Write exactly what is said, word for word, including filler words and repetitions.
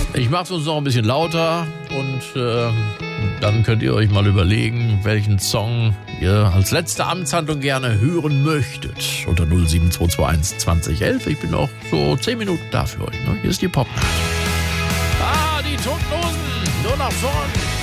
Ich mache es uns noch ein bisschen lauter und äh, dann könnt ihr euch mal überlegen, welchen Song ihr als letzte Amtshandlung gerne hören möchtet. Unter null sieben zwei zwei eins zwanzig elf. Ich bin noch so zehn Minuten da für euch. Ne? Hier ist die Popnacht. Ah, die Toten Hosen. Nur nach vorn.